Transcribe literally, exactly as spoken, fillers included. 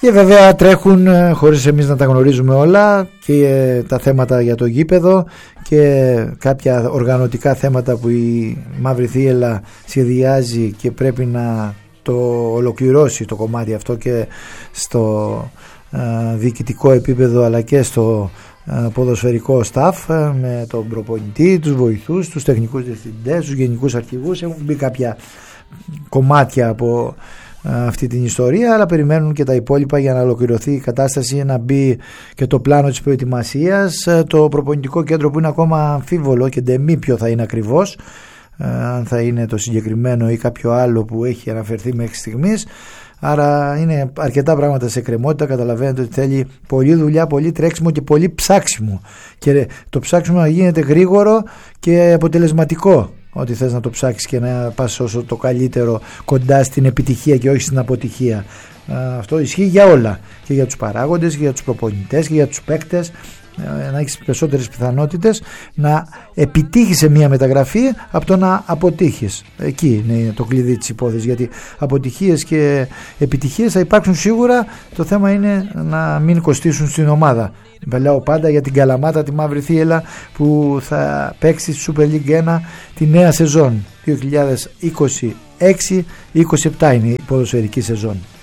Και βέβαια τρέχουν, χωρίς εμείς να τα γνωρίζουμε όλα, και τα θέματα για το γήπεδο και κάποια οργανωτικά θέματα που η Μαύρη Θύελλα σχεδιάζει και πρέπει να το ολοκληρώσει το κομμάτι αυτό και στο ε, διοικητικό επίπεδο αλλά και στο ε, ποδοσφαιρικό staff, ε, με τον προπονητή, τους βοηθούς, τους τεχνικούς διευθυντές, τους γενικούς αρχηγούς. Έχουν μπει κάποια κομμάτια από αυτή την ιστορία, αλλά περιμένουν και τα υπόλοιπα για να ολοκληρωθεί η κατάσταση, να μπει και το πλάνο της προετοιμασίας, το προπονητικό κέντρο που είναι ακόμα αμφίβολο και ντεμή ποιο θα είναι ακριβώς, αν θα είναι το συγκεκριμένο ή κάποιο άλλο που έχει αναφερθεί μέχρι στιγμής. Άρα είναι αρκετά πράγματα σε κρεμότητα. Καταλαβαίνετε ότι θέλει πολλή δουλειά, πολύ τρέξιμο και πολύ ψάξιμο, και το ψάξιμο να γίνεται γρήγορο και αποτελεσματικό. Ότι θες να το ψάξεις και να πας όσο το καλύτερο κοντά στην επιτυχία και όχι στην αποτυχία. Αυτό ισχύει για όλα, και για τους παράγοντες και για τους προπονητές και για τους παίκτες. Να έχεις περισσότερες πιθανότητες να επιτύχεις σε μια μεταγραφή από το να αποτύχεις. Εκεί είναι το κλειδί της υπόθεσης, γιατί αποτυχίες και επιτυχίες θα υπάρξουν σίγουρα. Το θέμα είναι να μην κοστίσουν στην ομάδα. Μιλάω πάντα για την Καλαμάτα, τη Μαύρη Θύελλα, που θα παίξει στη Super League ένα τη νέα σεζόν δύο χιλιάδες είκοσι έξι είκοσι επτά, είναι η ποδοσφαιρική σεζόν.